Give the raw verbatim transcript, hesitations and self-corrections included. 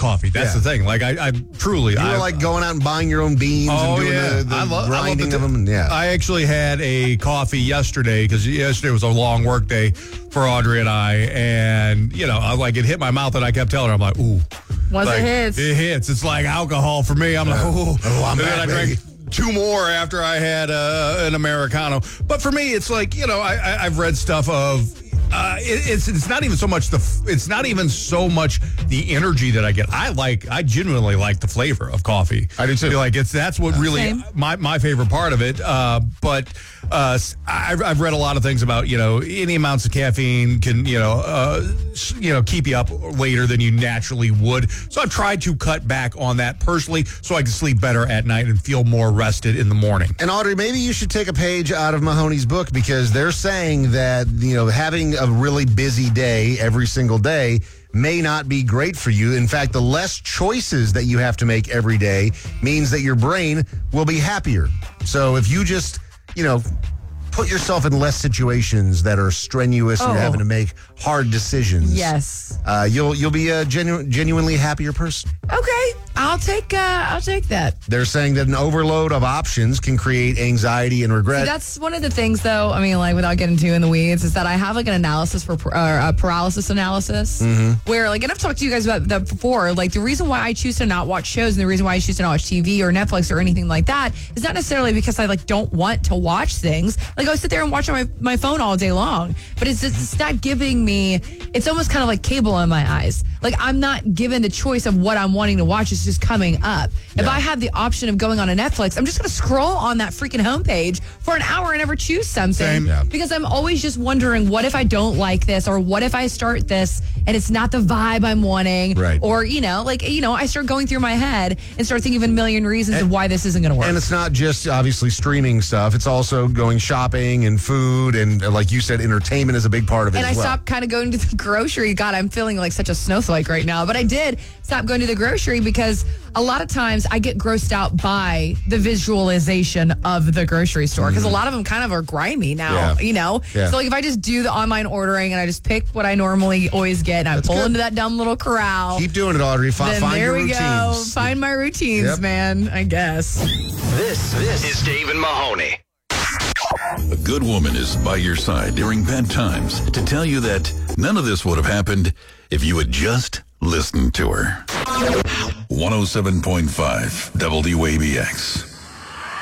coffee. That's Yeah. the thing. Like, I, I truly... You I, were like going out and buying your own beans Oh, and doing yeah. the, the I love, grinding I love of them. Yeah. I actually had a coffee yesterday because yesterday was a long work day for Audrey and I. And, you know, I like it hit my mouth and I kept telling her, I'm like, ooh. Once like, it hits. It hits. It's like alcohol for me. I'm like, ooh. Oh, I'm and then back, I drank baby. two more after I had uh, an Americano. But for me, it's like, you know, I, I, I've read stuff of... Uh, it, it's it's not even so much the f- it's not even so much the energy that I get. I like I genuinely like the flavor of coffee. I do too. I feel like it's that's what really Same. my my favorite part of it. Uh, but uh, I've I've read a lot of things about you know any amounts of caffeine can you know uh, you know keep you up later than you naturally would. So I've tried to cut back on that personally, so I can sleep better at night and feel more rested in the morning. And Audrey, maybe you should take a page out of Mahoney's book because they're saying that, you know, having a really busy day every single day may not be great for you. In fact, the less choices that you have to make every day means that your brain will be happier. So if you just, you know, put yourself in less situations that are strenuous and Oh. you're having to make hard decisions. Yes. Uh, you'll you'll be a genu- genuinely happier person. Okay, I'll take uh, I'll take that. They're saying that an overload of options can create anxiety and regret. That's one of the things, though. I mean, like, without getting too in the weeds, is that I have like an analysis for uh, a paralysis analysis, where, like, and I've talked to you guys about that before. Like, the reason why I choose to not watch shows and the reason why I choose to not watch T V or Netflix or anything like that is not necessarily because I like don't want to watch things. Like, I sit there and watch on my, my phone all day long, but it's just, it's not giving me. It's almost kind of like cable in my eyes. Like, I'm not given the choice of what I'm wanting to watch. It's just coming up. If Yeah. I have the option of going on a Netflix, I'm just going to scroll on that freaking homepage for an hour and never choose something. Same. Yeah. Because I'm always just wondering, what if I don't like this? Or what if I start this and it's not the vibe I'm wanting? Right. Or, you know, like, you know, I start going through my head and start thinking of a million reasons And- of why this isn't going to work. And it's not just obviously streaming stuff. It's also going shopping and food. And uh, like you said, entertainment is a big part of it And as I well. stopped kind of going to the grocery. God, I'm feeling like such a snowflake right now. But I did stop going to the grocery because a lot of times I get grossed out by the visualization of the grocery store because a lot of them kind of are grimy now, Yeah. you know? Yeah. So, like, if I just do the online ordering and I just pick what I normally always get and I That's pull good. into that dumb little corral, Keep doing it, Audrey. Fi- then find there your we routines. go. Find my routines, Yep. man, I guess. This, this is Dave and Mahoney. A good woman is by your side during bad times to tell you that none of this would have happened if you had just listened to her. one oh seven point five W A B X.